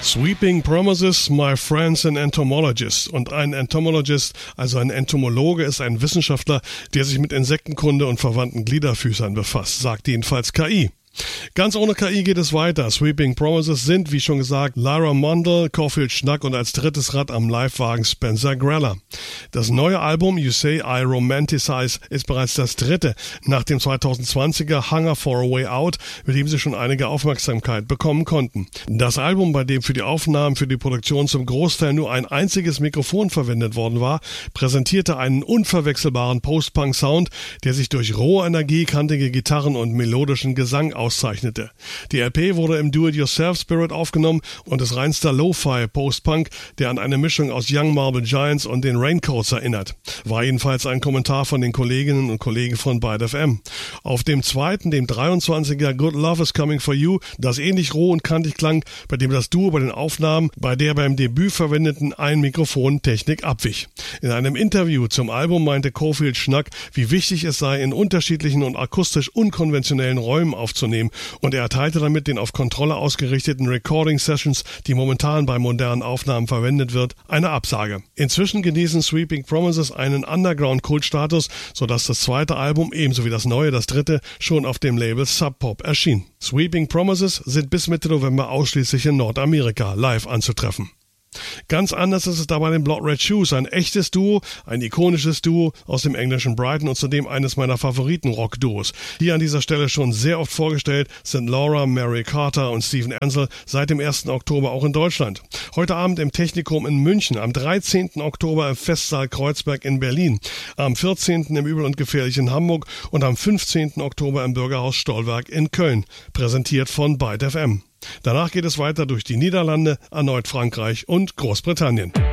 Sweeping Promises, my friends, an entomologist. Und ein Entomologist, also ein Entomologe, ist ein Wissenschaftler, der sich mit Insektenkunde und verwandten Gliederfüßern befasst, sagt jedenfalls KI. Ganz ohne KI geht es weiter. Sweeping Promises sind, wie schon gesagt, Lyra Mundell, Caulfield Schnack und als drittes Rad am Livewagen Spencer Greller. Das neue Album You Say I Romanticize ist bereits das dritte nach dem 2020er Hunger for a Way Out, mit dem sie schon einige Aufmerksamkeit bekommen konnten. Das Album, bei dem für die Aufnahmen für die Produktion zum Großteil nur ein einziges Mikrofon verwendet worden war, präsentierte einen unverwechselbaren Post-Punk-Sound, der sich durch rohe Energie, kantige Gitarren und melodischen Gesang auszeichnete. Die LP wurde im Do-It-Yourself-Spirit aufgenommen und ist reinster Lo-Fi Post-Punk, der an eine Mischung aus Young Marble Giants und den Raincoats erinnert. War jedenfalls ein Kommentar von den Kolleginnen und Kollegen von Byte FM. Auf dem zweiten, dem 23er Good Love is Coming for You, das ähnlich roh und kantig klang, bei dem das Duo bei den Aufnahmen bei der beim Debüt verwendeten Ein-Mikrofon-Technik abwich. In einem Interview zum Album meinte Caulfield Schnack, wie wichtig es sei, in unterschiedlichen und akustisch unkonventionellen Räumen aufzunehmen, und er erteilte damit den auf Kontrolle ausgerichteten Recording-Sessions, die momentan bei modernen Aufnahmen verwendet wird, eine Absage. Inzwischen genießen Sweeping Promises einen Underground-Kultstatus, sodass das zweite Album, ebenso wie das neue, das dritte, schon auf dem Label Sub Pop erschien. Sweeping Promises sind bis Mitte November ausschließlich in Nordamerika live anzutreffen. Ganz anders ist es da bei den Blood Red Shoes, ein echtes Duo, ein ikonisches Duo aus dem englischen Brighton und zudem eines meiner Favoriten-Rock-Duos. Hier an dieser Stelle schon sehr oft vorgestellt sind Laura, Mary Carter und Steven Ansel seit dem 1. Oktober auch in Deutschland. Heute Abend im Technikum in München, am 13. Oktober im Festsaal Kreuzberg in Berlin, am 14. im Übel und Gefährlich in Hamburg und am 15. Oktober im Bürgerhaus Stollwerk in Köln, präsentiert von Byte FM. Danach geht es weiter durch die Niederlande, erneut Frankreich und Großbritannien.